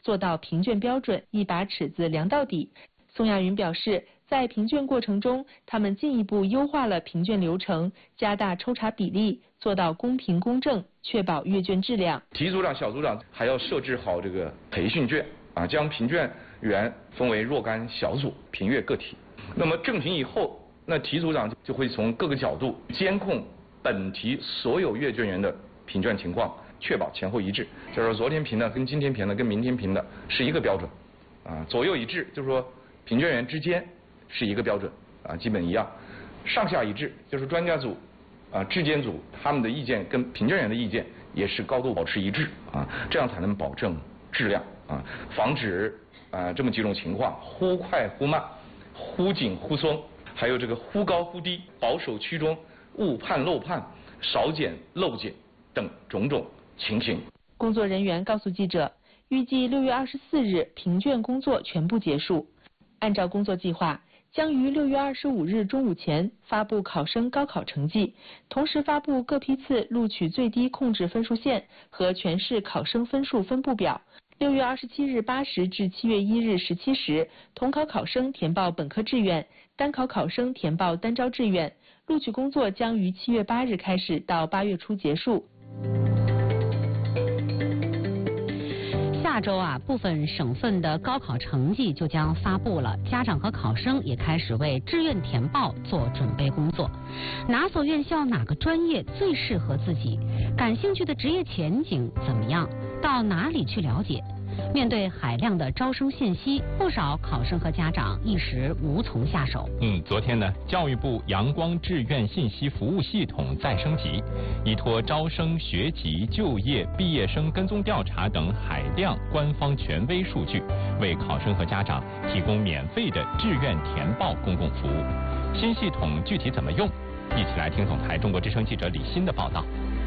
做到评卷标准，一把尺子量到底。宋亚云表示，在评卷过程中，他们进一步优化了评卷流程，加大抽查比例，做到公平公正，确保阅卷质量。 题组长、小组长还要设置好这个培训卷将评卷员分为若干小组评阅个体。那么正评以后，那题组长就会从各个角度监控本题所有阅卷员的评卷情况，确保前后一致。就是说昨天评的跟今天评的跟明天评的是一个标准左右一致，就是说评卷员之间是一个标准基本一样。上下一致，就是专家组质监组他们的意见跟评卷员的意见也是高度保持一致这样才能保证质量防止这么几种情况：忽快忽慢、忽紧忽松，还有这个忽高忽低、保守趋中、误判漏判、少检漏检等种种情形。 工作人员告诉记者，预计6月24日评卷工作全部结束。按照工作计划，将于6月25日中午前发布考生高考成绩，同时发布各批次录取最低控制分数线和全市考生分数分布表。6月27日8时至7月1日17时，统考考生填报本科志愿，单考考生填报单招志愿。录取工作将于7月8日开始，到8月初结束。 下周部分省份的高考成绩就将发布了，家长和考生也开始为志愿填报做准备工作。哪所院校哪个专业最适合自己？感兴趣的职业前景怎么样？到哪里去了解？面对海量的招生信息，不少考生和家长一时无从下手。 昨天呢，教育部阳光志愿信息服务系统再升级，依托招生、学籍、就业、毕业生跟踪调查等海量官方权威数据，为考生和家长提供免费的志愿填报公共服务。新系统具体怎么用？一起来听总台中国之声记者李欣的报道。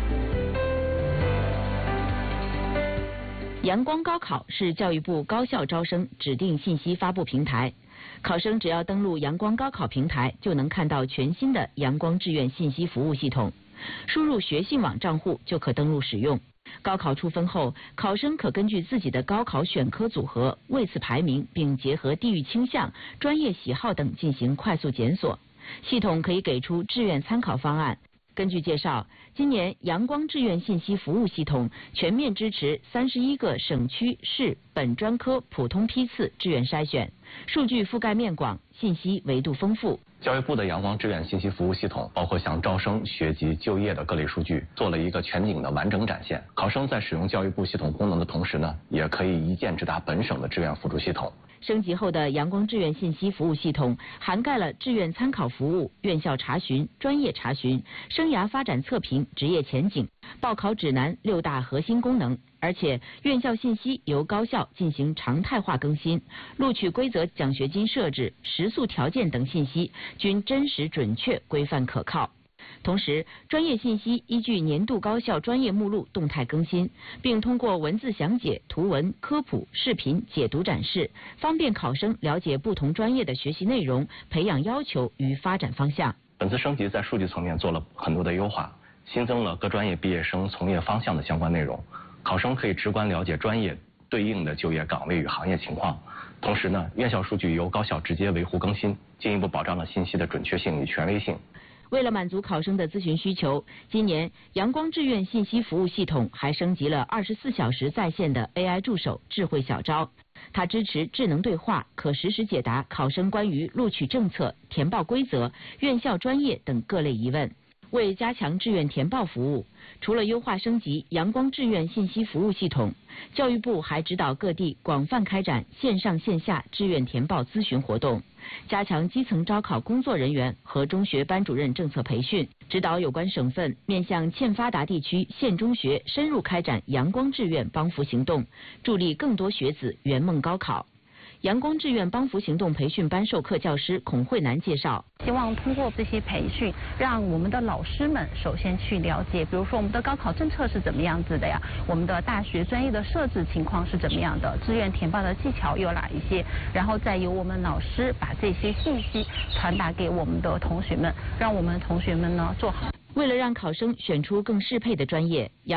阳光高考是教育部高校招生指定信息发布平台，考生只要登录阳光高考平台，就能看到全新的阳光志愿信息服务系统，输入学信网账户就可登录使用。高考出分后，考生可根据自己的高考选科组合位次排名，并结合地域倾向、专业喜好等进行快速检索，系统可以给出志愿参考方案。根据介绍，今年阳光志愿信息服务系统全面支持31个省区市本专科普通批次志愿筛选，数据覆盖面广，信息维度丰富。 教育部的阳光志愿信息服务系统包括向招生、学籍、就业的各类数据，做了一个全景的完整展现。考生在使用教育部系统功能的同时呢，也可以一键直达本省的志愿辅助系统。 升级后的阳光志愿信息服务系统涵盖了志愿参考服务、院校查询、专业查询、生涯发展测评、职业前景、报考指南6大核心功能，而且院校信息由高校进行常态化更新，录取规则、奖学金设置、食宿条件等信息均真实准确、规范可靠。同时，专业信息依据年度高校专业目录动态更新，并通过文字详解、图文、科普、视频解读展示，方便考生了解不同专业的学习内容、培养要求与发展方向。 本次升级在数据层面做了很多的优化，新增了各专业毕业生从业方向的相关内容，考生可以直观了解专业对应的就业岗位与行业情况。同时呢，院校数据由高校直接维护更新，进一步保障了信息的准确性与权威性。 为了满足考生的咨询需求，今年阳光志愿信息服务系统还升级了24小时在线的 AI 助手智慧小招，它支持智能对话，可实时解答考生关于录取政策、填报规则、院校专业等各类疑问。为加强志愿填报服务，除了优化升级阳光志愿信息服务系统，教育部还指导各地广泛开展线上线下志愿填报咨询活动，加强基层招考工作人员和中学班主任政策培训，指导有关省份面向欠发达地区县中学深入开展阳光志愿帮扶行动，助力更多学子圆梦高考。阳光志愿帮扶行动培训班授课教师孔慧楠介绍， 希望通过这些培训，让我们的老师们首先去了解，比如说我们的高考政策是怎么样子的呀，我们的大学专业的设置情况是怎么样的，志愿填报的技巧有哪一些，然后再由我们老师把这些信息传达给我们的同学们，让我们同学们呢做好。 为了让考生选出更适配的专业，